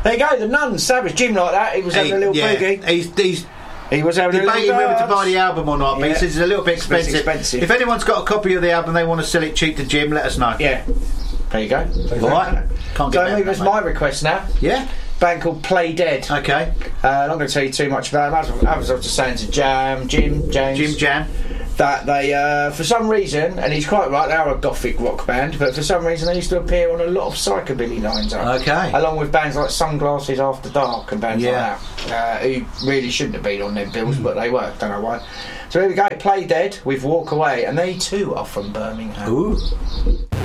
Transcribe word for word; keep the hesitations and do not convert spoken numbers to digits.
There you go, the Nuns, Savage, Jim like that. He was having he, a little yeah, boogie. He's, he's he was having debating a little whether dance. to buy the album or not, but Yeah. he says it's a little bit expensive. expensive. If anyone's got a copy of the album they want to sell it cheap to Jim, let us know. Yeah. There you go. All right. Can't get So that, it was mate. my request now. Yeah. Band called Play Dead. Okay. Uh, I'm not going to tell you too much about them. I was just saying to Jam, Jim, James, Jim Jam. that they, uh, for some reason, and he's quite right, they are a gothic rock band, but for some reason they used to appear on a lot of psychobilly lines up. Okay. Along with bands like Sunglasses After Dark and bands Yeah. like that, uh, who really shouldn't have been on their bills, but they were. Don't know why. So here we go. Play Dead with Walk Away, and they too are from Birmingham. Ooh.